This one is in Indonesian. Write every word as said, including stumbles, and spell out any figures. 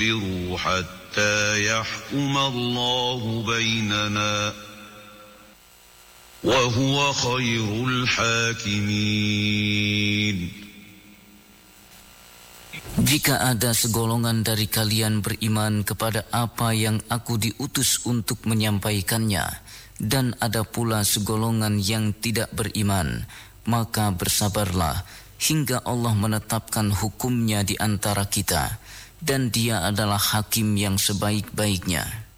حتى يحكم الله بيننا وهو خير الحاكمين. Jika ada segolongan dari kalian beriman kepada apa yang aku diutus untuk menyampaikannya, dan ada pula segolongan yang tidak beriman, maka bersabarlah hingga Allah menetapkan hukumnya di antara kita, dan Dia adalah hakim yang sebaik-baiknya.